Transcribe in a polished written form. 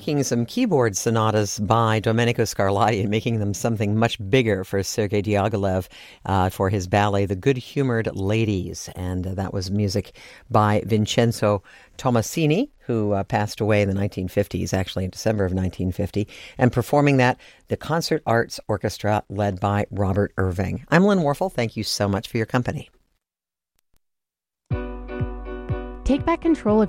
taking some keyboard sonatas by Domenico Scarlatti and making them something much bigger for Sergei Diaghilev for his ballet, The Good-Humored Ladies. And that was music by Vincenzo Tomasini, who passed away in the 1950s, actually in December of 1950. And performing that, the Concert Arts Orchestra led by Robert Irving. I'm Lynn Warfel. Thank you so much for your company. Take back control of